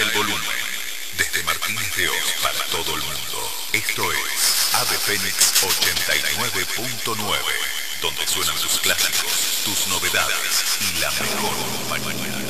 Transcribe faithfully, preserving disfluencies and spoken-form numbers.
el volumen. Desde Martínez de Oz para todo el mundo. Esto es Ave Fénix ochenta y nueve punto nueve, donde suenan tus clásicos, tus novedades y la mejor compañía.